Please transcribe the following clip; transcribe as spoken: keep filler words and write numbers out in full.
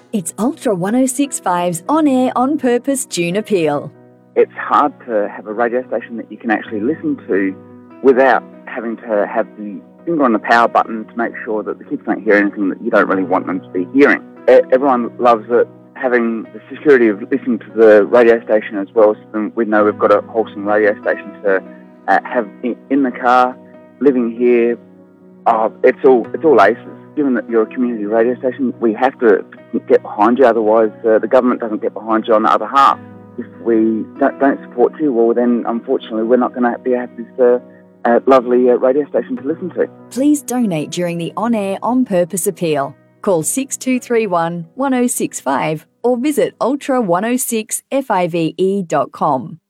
It's Ultra one oh six point five's On Air, On Purpose June Appeal. It's hard to have a radio station that you can actually listen to without having to have the finger on the power button to make sure that the kids don't hear anything that you don't really want them to be hearing. Everyone loves it, having the security of listening to the radio station as well, so we know we've got a wholesome radio station to uh, have in the car, living here. Oh, it's all it's all aces. Given that you're a community radio station, we have to get behind you, otherwise uh, the government doesn't get behind you on the other half. If we don't, don't support you, well then unfortunately we're not going to be able to have this uh, uh, lovely uh, radio station to listen to. Please donate during the On Air, On Purpose appeal. Call six two three one, one oh six five or visit ultra one oh six five dot com.